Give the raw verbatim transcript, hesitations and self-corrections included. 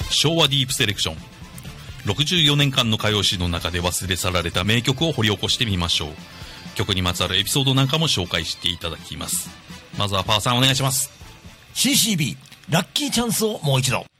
昭和ディープセレクション。ろくじゅうよねんかんの歌謡史の中で忘れ去られた名曲を掘り起こしてみましょう。曲にまつわるエピソードなんかも紹介していただきます。まずはパーさんお願いします。 シーシービー ラッキーチャンスをもう一度。